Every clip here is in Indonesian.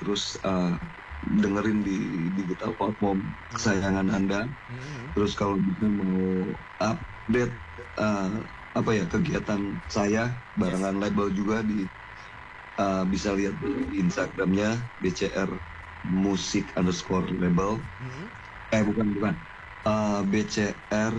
terus dengerin di digital platform kesayangan Anda. Terus kalau bisa mau update kegiatan saya barengan label juga bisa lihat di Instagramnya BCR Musik _label. Bukan. BCR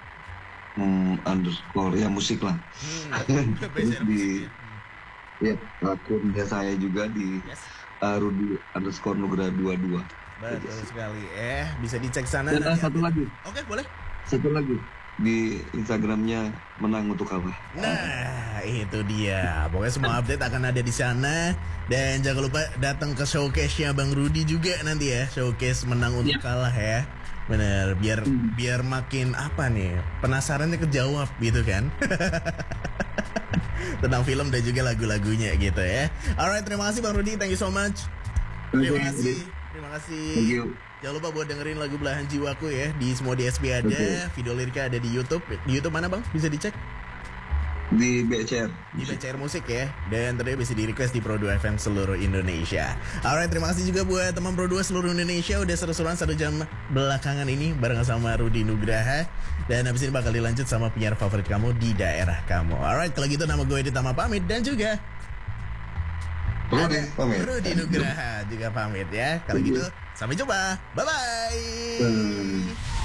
_ musik lah. Terus di akunnya saya juga di Rudy _Nugra 22. Betul sekali. Bisa dicek sana. Dan satu lagi. Oke, boleh. Satu lagi di Instagramnya Menang Untuk Kalah. Nah, itu dia. Pokoknya semua update akan ada di sana. Dan jangan lupa datang ke showcase-nya Bang Rudy juga nanti ya. Showcase Menang Untuk Kalah ya. Bener, biar makin penasarannya kejawab gitu kan. Tentang film dan juga lagu-lagunya gitu ya. Alright, terima kasih Bang Rudy, thank you so much. Terima kasih. Thank you. Jangan lupa buat dengerin lagu Belahan Jiwaku ya. Di semua DSP ada, video liriknya ada di YouTube. Di YouTube mana Bang? Bisa dicek? Di BCR. Di BCR Musik ya. Dan ternyata bisa di request di Pro 2 FM seluruh Indonesia. Alright, terima kasih juga buat teman Pro 2 seluruh Indonesia. Udah seru-seruan 1 jam belakangan ini bareng sama Rudy Nugraha. Dan habis ini bakal dilanjut sama penyiar favorit kamu di daerah kamu. Alright, kalau gitu nama gue Ditama pamit. Dan juga Rudy Nugraha juga pamit ya. Kalau gitu sampai jumpa. Bye-bye.